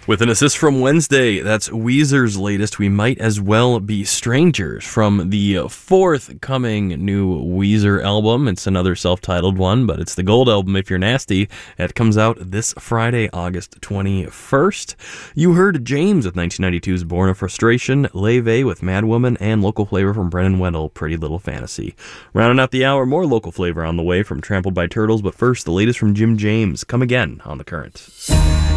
With an assist from Wednesday, that's Weezer's latest, We Might As Well Be Strangers, from the forthcoming new Weezer album. It's another self-titled one, but it's the Gold album, If You're Nasty. It comes out this Friday, August 21st. You heard James with 1992's Born of Frustration, Leve with Madwoman, and local flavor from Brennan Wendell, Pretty Little Fantasy. Rounding out the hour, more local flavor on the way from Trampled by Turtles, but first, the latest from Jim James, Come Again on The Current.